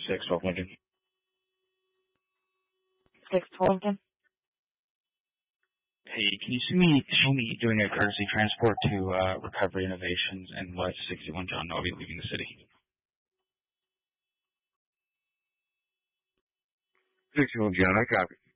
612 Lincoln. 612 Lincoln. Hey, can you show me doing a courtesy transport to Recovery Innovations and West 61 John Novi leaving the city? 61 John, I copy.